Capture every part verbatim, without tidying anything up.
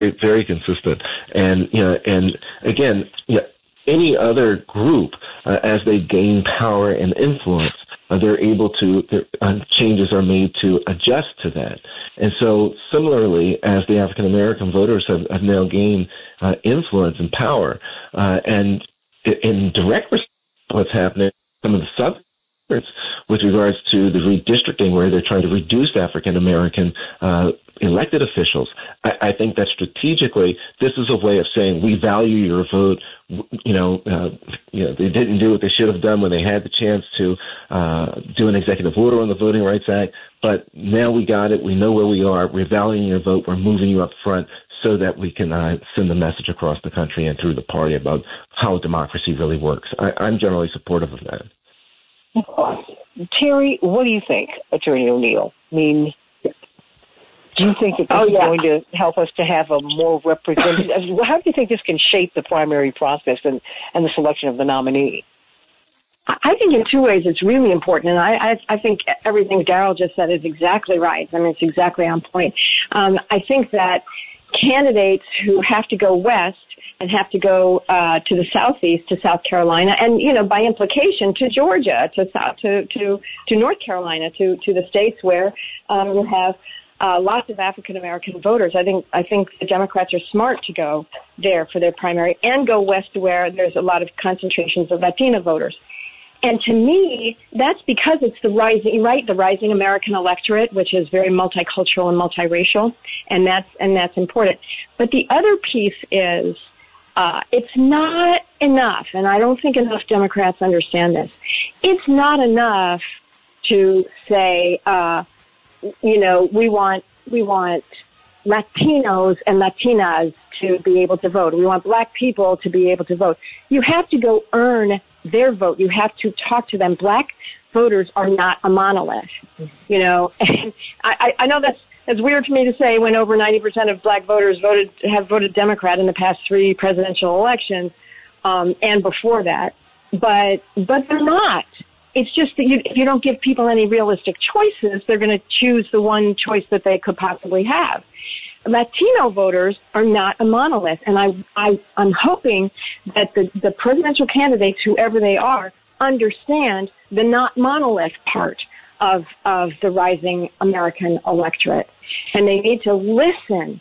it's very consistent. And, you know, and again, you know, any other group, uh, as they gain power and influence, uh, they're able to, their, uh, changes are made to adjust to that. And so similarly, as the African American voters have, have now gained uh, influence and power, uh, and in direct response to what's happening, some of the sub with regards to the redistricting where they're trying to reduce African American uh, elected officials. I, I think that strategically, this is a way of saying we value your vote. You know, uh, you know, they didn't do what they should have done when they had the chance to uh, do an executive order on the Voting Rights Act, but now we got it. We know where we are. We're valuing your vote. We're moving you up front so that we can uh, send a message across the country and through the party about how democracy really works. I, I'm generally supportive of that. Terry, what do you think, Attorney O'Neill? I mean, do you think that this oh, yeah. is going to help us to have a more representative? How do you think this can shape the primary process and, and the selection of the nominee? I think in two ways it's really important, and I, I, I think everything Darrell just said is exactly right. I mean, it's exactly on point. Um, I think that candidates who have to go west and have to go uh, to the southeast, to South Carolina, and you know, by implication, to Georgia, to South, to to to North Carolina, to to the states where um, you have uh, lots of African American voters. I think I think the Democrats are smart to go there for their primary, and go west where there's a lot of concentrations of Latina voters. And to me, that's because it's the rising, right, the rising American electorate, which is very multicultural and multiracial, and that's and that's important. But the other piece is, Uh, it's not enough, and I don't think enough Democrats understand this. It's not enough to say, uh, you know, we want we want Latinos and Latinas to be able to vote. We want black people to be able to vote. You have to go earn their vote. You have to talk to them. Black voters are not a monolith, you know. And I, I know that's It's weird for me to say when over ninety percent of black voters voted have voted Democrat in the past three presidential elections, um, and before that, but but they're not. It's just that you, if you don't give people any realistic choices, they're going to choose the one choice that they could possibly have. Latino voters are not a monolith, and I, I I'm hoping that the the presidential candidates, whoever they are, understand the not monolith part of of the rising American electorate. And they need to listen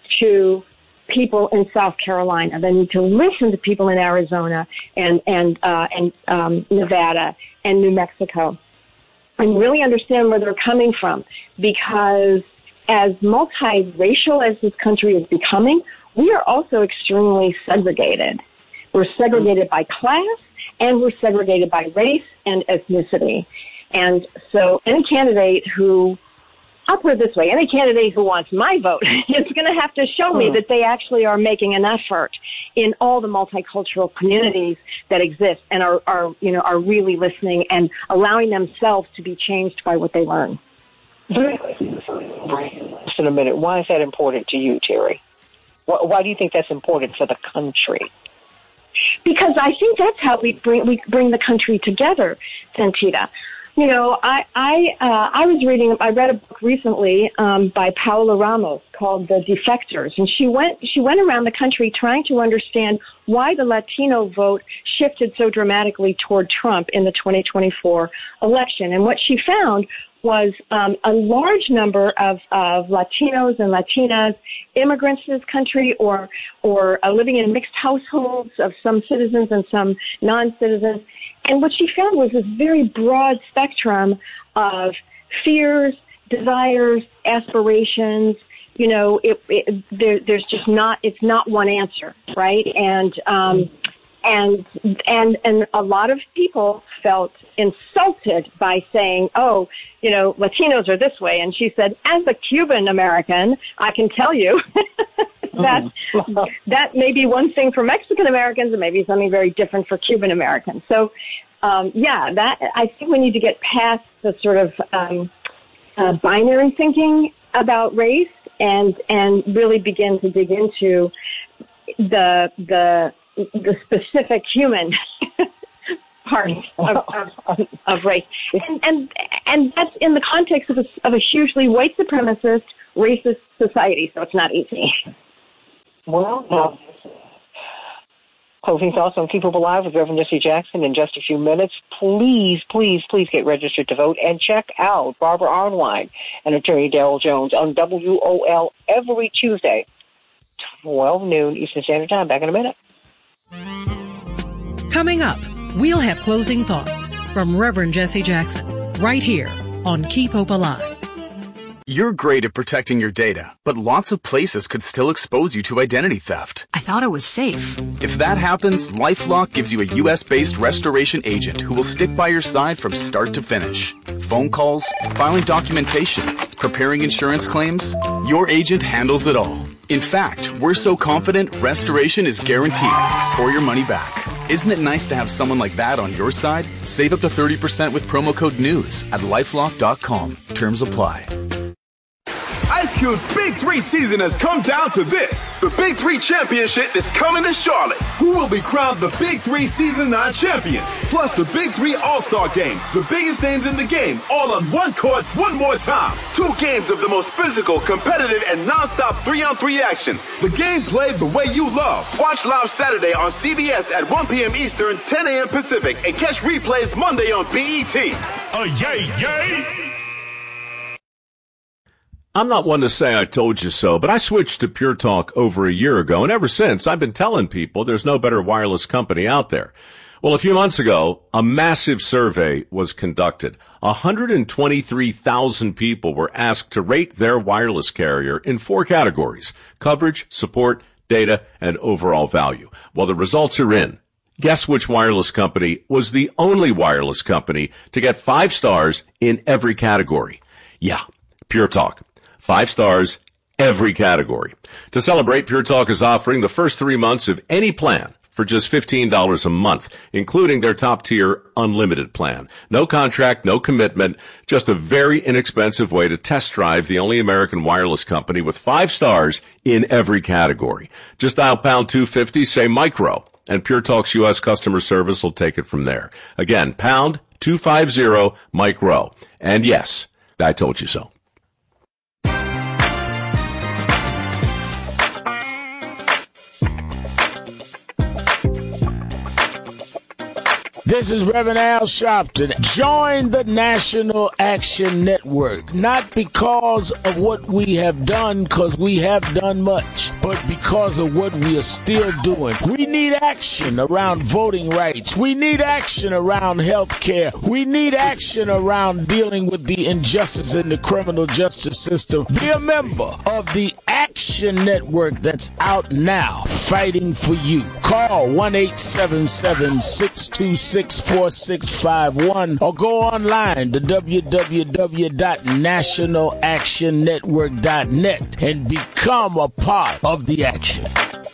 to people in South Carolina. They need to listen to people in Arizona and and uh, and um, Nevada and New Mexico, and really understand where they're coming from. Because as multiracial as this country is becoming, we are also extremely segregated. We're segregated by class, and we're segregated by race and ethnicity. And so any candidate who, I'll put it this way, any candidate who wants my vote is going to have to show me that they actually are making an effort in all the multicultural communities that exist and are, are, you know, are really listening and allowing themselves to be changed by what they learn. Just in a minute, why is that important to you, Terry? Why do you think that's important for the country? Because I think that's how we bring we bring the country together, Santita. You know, I I uh, I was reading. I read a book recently um, by Paola Ramos called "The Defectors," and she went she went around the country trying to understand why the Latino vote shifted so dramatically toward Trump in the twenty twenty-four election. And what she found was um, a large number of, of Latinos and Latinas, immigrants to this country, or or uh, living in mixed households of some citizens and some non-citizens. And what she found was this very broad spectrum of fears, desires, aspirations. You know, it, it, there, there's just not, it's not one answer, right? And, um, and, and, and a lot of people felt insulted by saying, oh, you know, Latinos are this way. And she said, as a Cuban American, I can tell you that that may be one thing for Mexican Americans and maybe something very different for Cuban Americans. So, um, yeah, that, I think we need to get past the sort of, um, uh, binary thinking about race and, and really begin to dig into the, the, the specific human part of, of, of race. And, and, and that's in the context of a, of a hugely white supremacist, racist society, so it's not easy. Well, now, closing thoughts on Keep Hope Alive with Reverend Jesse Jackson in just a few minutes. Please, please, please get registered to vote and check out Barbara Arnwine and Attorney Darrell Jones on W O L every Tuesday, twelve noon Eastern Standard Time. Back in a minute. Coming up, we'll have closing thoughts from Reverend Jesse Jackson right here on Keep Hope Alive. You're great at protecting your data, but lots of places could still expose you to identity theft. I thought it was safe. If that happens, LifeLock gives you a U S-based restoration agent who will stick by your side from start to finish. Phone calls, filing documentation, preparing insurance claims, your agent handles it all. In fact, we're so confident restoration is guaranteed or your money back. Isn't it nice to have someone like that on your side? Save up to thirty percent with promo code NEWS at lifelock dot com. Terms apply. Ice Cube's Big Three season has come down to this. The Big Three Championship is coming to Charlotte. Who will be crowned the Big Three Season nine champion? Plus the Big Three All-Star Game. The biggest names in the game, all on one court, one more time. Two games of the most physical, competitive, and non-stop three-on-three action. The game played the way you love. Watch live Saturday on C B S at one p.m. Eastern, ten a.m. Pacific, and catch replays Monday on B E T. Uh, yay, yay! I'm not one to say I told you so, but I switched to Pure Talk over a year ago, and ever since, I've been telling people there's no better wireless company out there. Well, a few months ago, a massive survey was conducted. one hundred twenty-three thousand people were asked to rate their wireless carrier in four categories: coverage, support, data, and overall value. Well, the results are in. Guess which wireless company was the only wireless company to get five stars in every category? Yeah, Pure Talk. Five stars, every category. To celebrate, Pure Talk is offering the first three months of any plan for just fifteen dollars a month, including their top-tier unlimited plan. No contract, no commitment, just a very inexpensive way to test drive the only American wireless company with five stars in every category. Just dial pound two fifty, say micro, and Pure Talk's U S customer service will take it from there. Again, pound two fifty, micro. And yes, I told you so. This is Reverend Al Sharpton. Join the National Action Network, not because of what we have done, because we have done much, but because of what we are still doing. We need action around voting rights. We need action around health care. We need action around dealing with the injustice in the criminal justice system. Be a member of the Action Network that's out now, fighting for you. Call one eight seven seven, six two six, four six five one or go online to w w w dot national action network dot net and become a part of the action.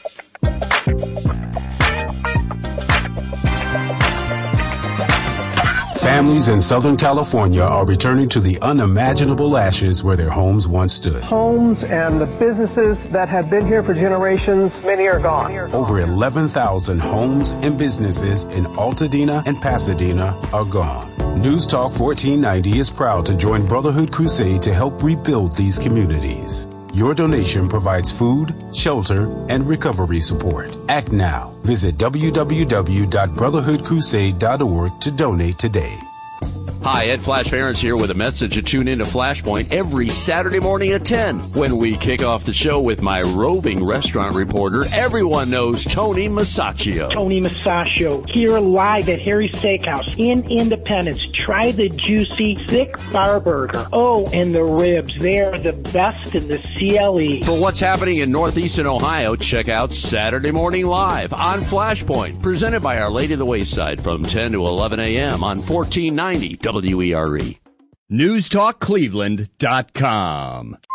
Families in Southern California are returning to the unimaginable ashes where their homes once stood. Homes and the businesses that have been here for generations, many are gone. Over eleven thousand homes and businesses in Altadena and Pasadena are gone. News Talk fourteen ninety is proud to join Brotherhood Crusade to help rebuild these communities. Your donation provides food, shelter, and recovery support. Act now. Visit w w w dot brotherhood crusade dot org to donate today. Hi, Ed Flash Barons here with a message to tune in to Flashpoint every Saturday morning at ten when we kick off the show with my roving restaurant reporter. Everyone knows Tony Masaccio. Tony Masaccio here live at Harry's Steakhouse in Independence. Try the juicy, thick bar burger. Oh, and the ribs. They're the best in the C L E. For what's happening in Northeastern Ohio, check out Saturday Morning Live on Flashpoint, presented by Our Lady of the Wayside from ten to eleven a.m. on fourteen ninety W E R E. News Talk Cleveland dot com.